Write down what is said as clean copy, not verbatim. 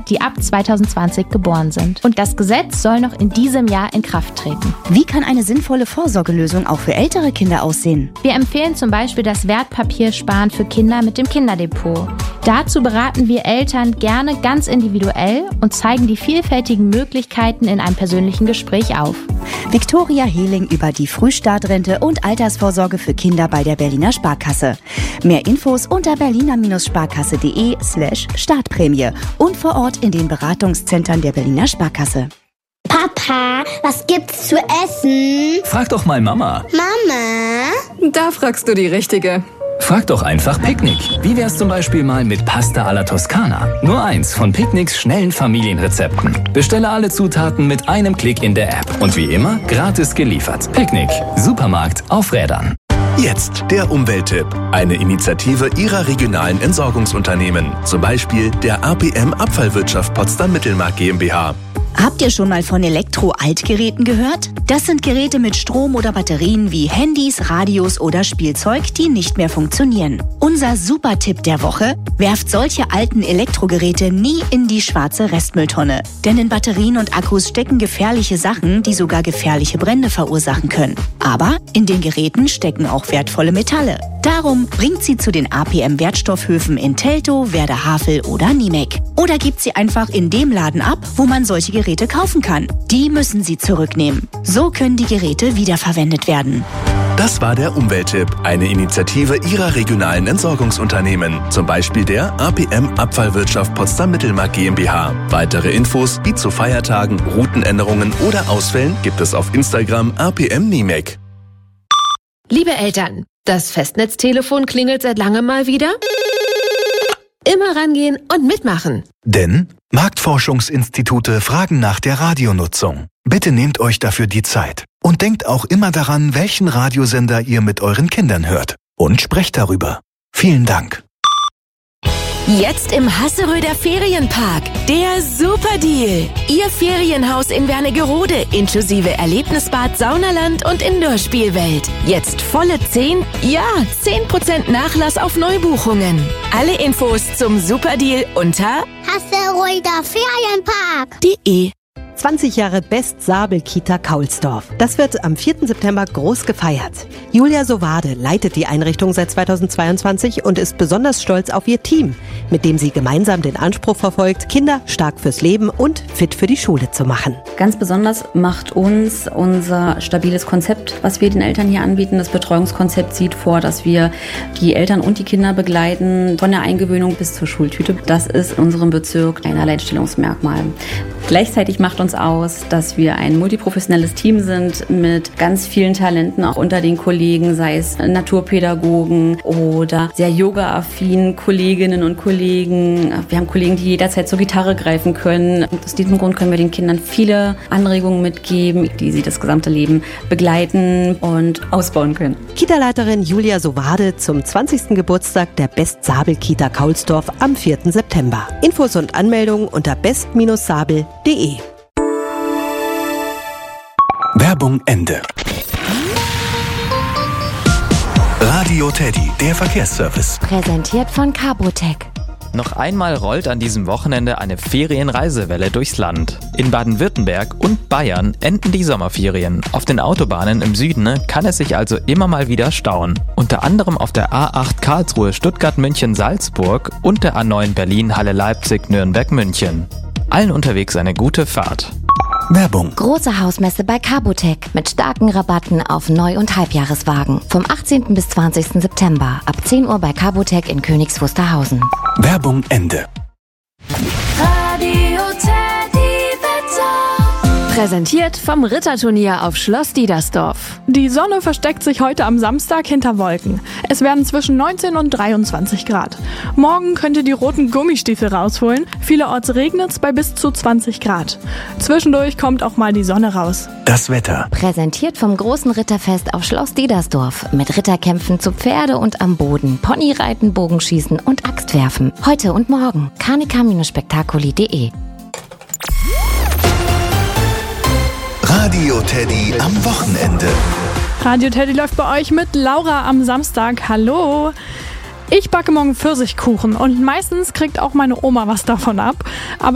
die ab 2020 geboren sind. Und das Gesetz soll noch in diesem Jahr in Kraft treten. Wie kann eine sinnvolle Vorsorgelösung auch für ältere Kinder aussehen? Wir empfehlen zum Beispiel das Wertpapiersparen für Kinder mit dem Kinderdepot. Dazu beraten wir Eltern gerne ganz individuell und zeigen die vielfältigen Möglichkeiten in einem persönlichen Gespräch auf. Viktoria Hehling über die Frühstartrente und Altersvorsorge für Kinder bei der Berliner Sparkasse. Mehr Infos unter berliner-sparkasse.de/Startprämie und vor Ort in den Beratungszentren der Berliner Sparkasse. Papa, was gibt's zu essen? Frag doch mal Mama. Mama? Da fragst du die Richtige. Frag doch einfach Picknick. Wie wär's zum Beispiel mal mit Pasta alla Toskana? Nur eins von Picknicks schnellen Familienrezepten. Bestelle alle Zutaten mit einem Klick in der App. Und wie immer, gratis geliefert. Picknick. Supermarkt auf Rädern. Jetzt der Umwelttipp. Eine Initiative Ihrer regionalen Entsorgungsunternehmen. Zum Beispiel der APM Abfallwirtschaft Potsdam-Mittelmark GmbH. Habt ihr schon mal von Elektro-Altgeräten gehört? Das sind Geräte mit Strom oder Batterien wie Handys, Radios oder Spielzeug, die nicht mehr funktionieren. Unser Supertipp der Woche: Werft solche alten Elektrogeräte nie in die schwarze Restmülltonne. Denn in Batterien und Akkus stecken gefährliche Sachen, die sogar gefährliche Brände verursachen können. Aber in den Geräten stecken auch wertvolle Metalle. Darum bringt sie zu den APM-Wertstoffhöfen in Teltow, Werder-Havel oder Niemek. Oder gibt sie einfach in dem Laden ab, wo man solche Geräte kaufen kann. Die müssen Sie zurücknehmen. So können die Geräte wiederverwendet werden. Das war der Umwelttipp, eine Initiative Ihrer regionalen Entsorgungsunternehmen. Zum Beispiel der APM Abfallwirtschaft Potsdam-Mittelmark GmbH. Weitere Infos wie zu Feiertagen, Routenänderungen oder Ausfällen gibt es auf Instagram APM Niemek. Liebe Eltern, das Festnetztelefon klingelt seit langem mal wieder. Immer rangehen und mitmachen. Denn Marktforschungsinstitute fragen nach der Radionutzung. Bitte nehmt euch dafür die Zeit. Und denkt auch immer daran, welchen Radiosender ihr mit euren Kindern hört. Und sprecht darüber. Vielen Dank. Jetzt im Hasseröder Ferienpark. Der Superdeal. Ihr Ferienhaus in Wernigerode inklusive Erlebnisbad, Saunaland und Indoor-Spielwelt. Jetzt volle 10% Nachlass auf Neubuchungen. Alle Infos zum Superdeal unter Hasseröder Ferienpark.de. 20 Jahre Best-Sabel-Kita Kaulsdorf. Das wird am 4. September groß gefeiert. Julia Sowade leitet die Einrichtung seit 2022 und ist besonders stolz auf ihr Team, mit dem sie gemeinsam den Anspruch verfolgt, Kinder stark fürs Leben und fit für die Schule zu machen. Ganz besonders macht uns unser stabiles Konzept, was wir den Eltern hier anbieten. Das Betreuungskonzept sieht vor, dass wir die Eltern und die Kinder begleiten, von der Eingewöhnung bis zur Schultüte. Das ist in unserem Bezirk ein Alleinstellungsmerkmal. Gleichzeitig macht uns aus, dass wir ein multiprofessionelles Team sind mit ganz vielen Talenten auch unter den Kollegen, sei es Naturpädagogen oder sehr yoga-affinen Kolleginnen und Kollegen. Wir haben Kollegen, die jederzeit zur Gitarre greifen können. Und aus diesem Grund können wir den Kindern viele Anregungen mitgeben, die sie das gesamte Leben begleiten und ausbauen können. Kita-Leiterin Julia Sowade zum 20. Geburtstag der Best-Sabel-Kita Kaulsdorf am 4. September. Infos und Anmeldungen unter best-sabel.de. Werbung Ende. Radio Teddy, der Verkehrsservice. Präsentiert von Carbotec. Noch einmal rollt an diesem Wochenende eine Ferienreisewelle durchs Land. In Baden-Württemberg und Bayern enden die Sommerferien. Auf den Autobahnen im Süden kann es sich also immer mal wieder stauen. Unter anderem auf der A8 Karlsruhe, Stuttgart, München, Salzburg und der A9 Berlin, Halle, Leipzig, Nürnberg, München. Allen unterwegs eine gute Fahrt. Werbung. Große Hausmesse bei Carbotec mit starken Rabatten auf Neu- und Halbjahreswagen. Vom 18. bis 20. September ab 10 Uhr bei Carbotec in Königs Wusterhausen. Werbung Ende. Radio Teddy Wetter. Präsentiert vom Ritterturnier auf Schloss Diedersdorf. Die Sonne versteckt sich heute am Samstag hinter Wolken. Es werden zwischen 19 und 23 Grad. Morgen könnt ihr die roten Gummistiefel rausholen. Vielerorts regnet es bei bis zu 20 Grad. Zwischendurch kommt auch mal die Sonne raus. Das Wetter. Präsentiert vom großen Ritterfest auf Schloss Diedersdorf. Mit Ritterkämpfen zu Pferde und am Boden, Ponyreiten, Bogenschießen und Axtwerfen. Heute und morgen. Carnica-Spektakuli.de. Radio Teddy am Wochenende. Radio Teddy läuft bei euch mit Laura am Samstag. Hallo! Ich backe morgen Pfirsichkuchen und meistens kriegt auch meine Oma was davon ab. Aber